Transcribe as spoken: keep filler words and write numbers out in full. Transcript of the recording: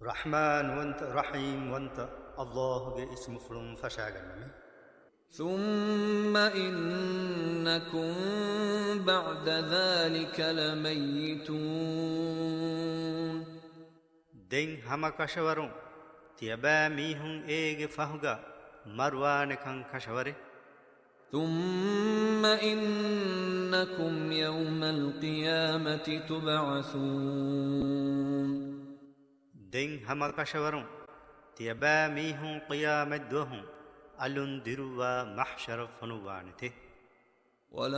رحمن وانت رحيم وانت الله جي اسم فلوم فشاغنمي ثم إنكم بعد ذلك لميتون دين هما كشورون تيبا ميهون ايغ فهوغا مروان كان كشوري ثم إنكم يوم القيامة تبعثون دين هما كشورون تيبا ميهون قيامت دوهم ألون دروا محشر فنوانته